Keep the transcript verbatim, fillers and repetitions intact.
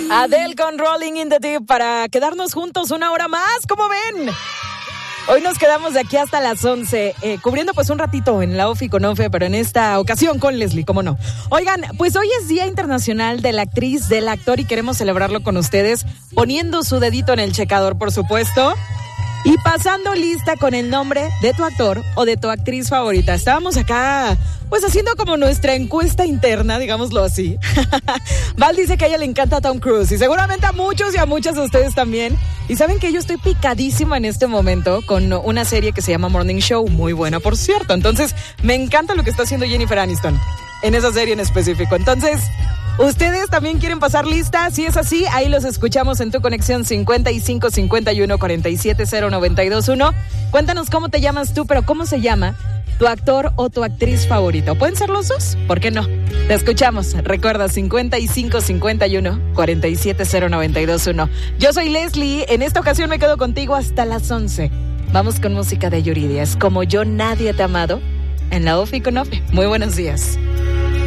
Adele con Rolling in the Deep para quedarnos juntos una hora más, ¿cómo ven? Hoy nos quedamos de aquí hasta las once, eh, cubriendo pues un ratito en la Ofi con Ofe, pero en esta ocasión con Leslie, ¿cómo no? Oigan, pues hoy es Día Internacional de la Actriz, del Actor y queremos celebrarlo con ustedes, poniendo su dedito en el checador, por supuesto, y pasando lista con el nombre de tu actor o de tu actriz favorita. Estábamos acá, pues haciendo como nuestra encuesta interna, digámoslo así. Val dice que a ella le encanta Tom Cruise y seguramente a muchos y a muchas de ustedes también. Y saben que yo estoy picadísima en este momento con una serie que se llama Morning Show, muy buena por cierto. Entonces me encanta lo que está haciendo Jennifer Aniston en esa serie en específico. Entonces, ¿ustedes también quieren pasar lista? Si es así, ahí los escuchamos en tu conexión cincuenta y cinco cincuenta y uno cuarenta y siete cero noventa y dos uno. Cuéntanos cómo te llamas tú, pero cómo se llama tu actor o tu actriz favorita. ¿Pueden ser los dos? ¿Por qué no? Te escuchamos. Recuerda, cincuenta y cinco cincuenta y uno cuarenta y siete cero noventa y dos uno. Yo soy Leslie. En esta ocasión me quedo contigo hasta las once. Vamos con música de Yuridia. Es Como Yo Nadie Te ha Amado en la Ofi con Ofe. Muy buenos días.